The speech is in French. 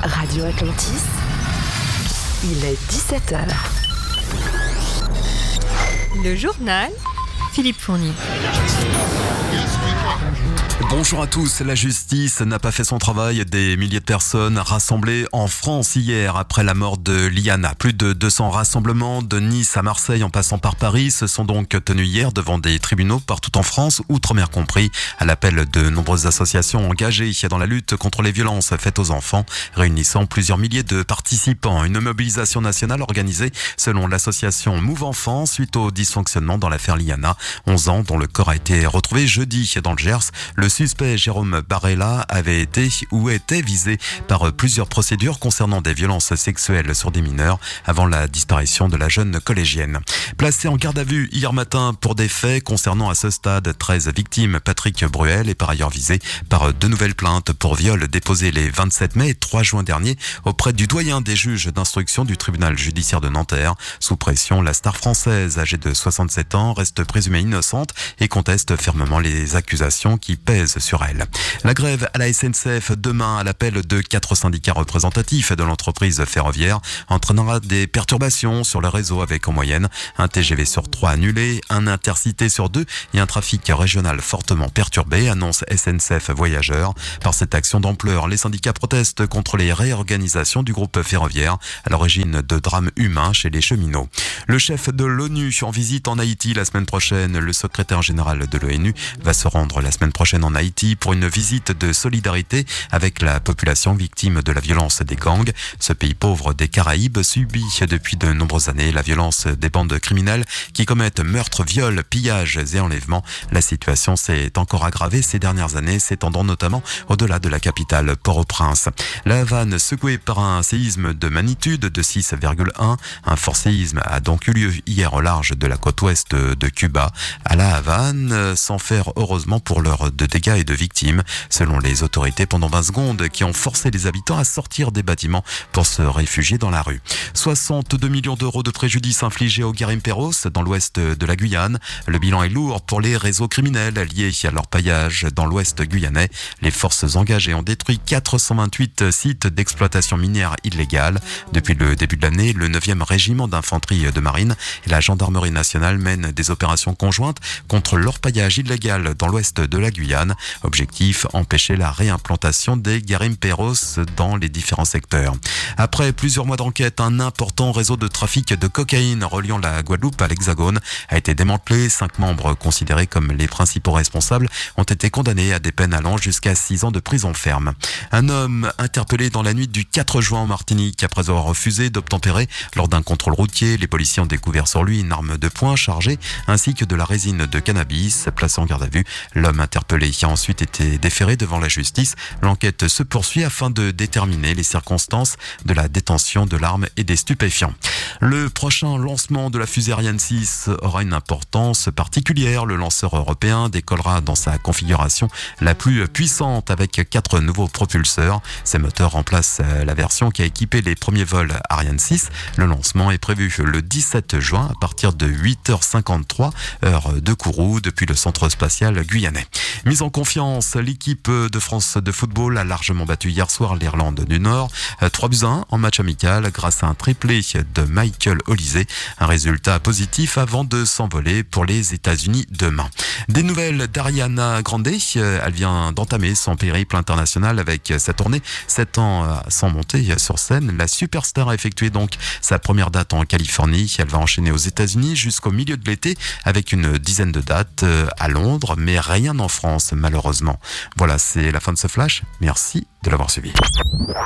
Radio Atlantis, il est 17h. Le journal, Philippe Fournier. Bonjour à tous. La justice n'a pas fait son travail. Des milliers de personnes rassemblées en France hier après la mort de Liana. Plus de 200 rassemblements de Nice à Marseille en passant par Paris se sont donc tenus hier devant des tribunaux partout en France, outre-mer compris, à l'appel de nombreuses associations engagées dans la lutte contre les violences faites aux enfants, réunissant plusieurs milliers de participants. Une mobilisation nationale organisée selon l'association Move Enfants suite au dysfonctionnement dans l'affaire Liana, 11 ans, dont le corps a été retrouvé jeudi dans le Gers. Le suspect Jérôme Barella avait été ou était visé par plusieurs procédures concernant des violences sexuelles sur des mineurs avant la disparition de la jeune collégienne. Placé en garde à vue hier matin pour des faits concernant à ce stade 13 victimes, Patrick Bruel est par ailleurs visé par deux nouvelles plaintes pour viol déposées les 27 mai et 3 juin dernier auprès du doyen des juges d'instruction du tribunal judiciaire de Nanterre. Sous pression, la star française âgée de 67 ans reste présumée innocente et conteste fermement les accusations qui pèsent sur elle. La grève à la SNCF demain à l'appel de 4 syndicats représentatifs de l'entreprise ferroviaire entraînera des perturbations sur le réseau avec en moyenne un TGV sur 3 annulé, un intercité sur 2 et un trafic régional fortement perturbé, annonce SNCF Voyageurs. Par cette action d'ampleur, les syndicats protestent contre les réorganisations du groupe ferroviaire à l'origine de drames humains chez les cheminots. Le chef de l'ONU en visite en Haïti la semaine prochaine. Le secrétaire général de l'ONU va se rendre la semaine prochaine en Haïti pour une visite de solidarité avec la population victime de la violence des gangs. Ce pays pauvre des Caraïbes subit depuis de nombreuses années la violence des bandes criminelles qui commettent meurtres, viols, pillages et enlèvements. La situation s'est encore aggravée ces dernières années, s'étendant notamment au-delà de la capitale Port-au-Prince. La Havane secouée par un séisme de magnitude de 6,1. Un fort séisme a donc eu lieu hier au large de la côte ouest de Cuba. À La Havane, sans faire heureusement pour l'heure de dégâts et de victimes, selon les autorités pendant 20 secondes, qui ont forcé les habitants à sortir des bâtiments pour se réfugier dans la rue. 62 millions d'euros de préjudice infligés aux Garimperos dans l'ouest de la Guyane. Le bilan est lourd pour les réseaux criminels liés à leur paillage dans l'ouest guyanais. Les forces engagées ont détruit 428 sites d'exploitation minière illégale. Depuis le début de l'année, le 9e régiment d'infanterie de marine et la gendarmerie nationale mènent des opérations conjointes contre l'orpaillage illégal dans l'ouest de la Guyane. Objectif, empêcher la réimplantation des garimperos dans les différents secteurs. Après plusieurs mois d'enquête, un important réseau de trafic de cocaïne reliant la Guadeloupe à l'Hexagone a été démantelé. 5 membres considérés comme les principaux responsables ont été condamnés à des peines allant jusqu'à 6 ans de prison ferme. Un homme interpellé dans la nuit du 4 juin en Martinique après avoir refusé d'obtempérer lors d'un contrôle routier. Les policiers ont découvert sur lui une arme de poing chargée ainsi que de la résine de cannabis. Placé en garde à vue, l'homme interpellé a ensuite été déféré devant la justice. L'enquête se poursuit afin de déterminer les circonstances de la détention de l'arme et des stupéfiants. Le prochain lancement de la fusée Ariane 6 aura une importance particulière. Le lanceur européen décollera dans sa configuration la plus puissante avec 4 nouveaux propulseurs. Ces moteurs remplacent la version qui a équipé les premiers vols Ariane 6. Le lancement est prévu le 17 juin à partir de 8h53 heure de Kourou depuis le centre spatial guyanais. Mise en confiance, l'équipe de France de football a largement battu hier soir l'Irlande du Nord. 3-1 en match amical grâce à un triplé de Michael Olise. Un résultat positif avant de s'envoler pour les États-Unis demain. Des nouvelles d'Ariana Grande. Elle vient d'entamer son périple international avec sa tournée 7 ans sans monter sur scène. La superstar a effectué donc sa première date en Californie. Elle va enchaîner aux États-Unis jusqu'au milieu de l'été avec une dizaine de dates à Londres, mais rien en France malheureusement. Voilà, c'est la fin de ce flash. Merci de l'avoir suivi.